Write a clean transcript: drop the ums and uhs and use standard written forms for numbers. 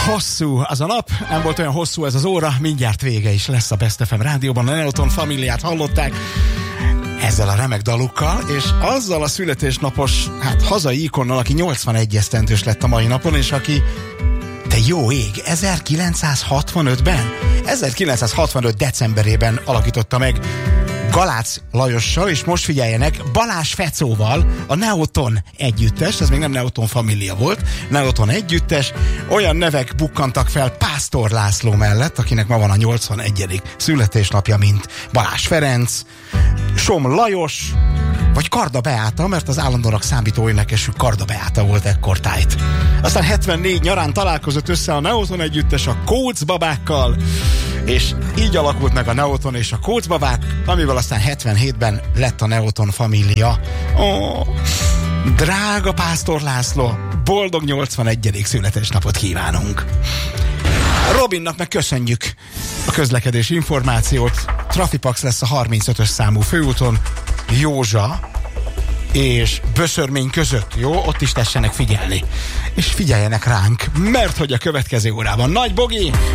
Hosszú az a nap, nem volt olyan hosszú ez az óra, mindjárt vége is lesz a Best FM rádióban. A Neoton Familiát hallották ezzel a remek dalukkal, és azzal a születésnapos, hazai ikonnal, aki 81 esztendős lett a mai napon, és aki, te jó ég, 1965-ben? 1965 decemberében alakította meg Galác Lajossal, és most figyeljenek, Balázs Fecóval a Neoton együttes, ez még nem Neoton Família volt, Neoton együttes, olyan nevek bukkantak fel Pásztor László mellett, akinek ma van a 81. születésnapja, mint Balázs Ferenc, Som Lajos, vagy Karda Beáta, mert az állandónak számító énekesük Karda Beáta volt ekkortájt. Aztán 74 nyarán találkozott össze a Neoton együttes a Kócz-babákkal, és így alakult meg a Neoton és a Kócz-babák, amivel aztán 77-ben lett a Neoton Família. Drága Pásztor László, boldog 81. születésnapot kívánunk! Robinnak meg köszönjük a közlekedési információt. Trafipax lesz a 35-ös számú főúton, Józsa és Böszörmény között, jó? Ott is tessenek figyelni. És figyeljenek ránk, mert hogy a következő órában Nagy Bogi